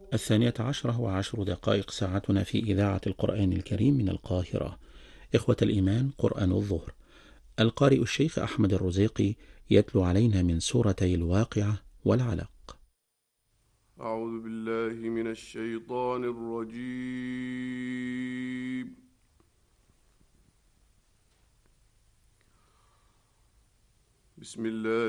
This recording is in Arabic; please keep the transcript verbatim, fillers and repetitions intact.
الثانية عشرة وعشر دقائق ساعتنا في إذاعة القرآن الكريم من القاهرة. إخوة الإيمان، قرآن الظهر. القارئ الشيخ أحمد الرزيقي يتلو علينا من سورتي الواقعة والعلق. أعوذ بالله من الشيطان الرجيم. بسم الله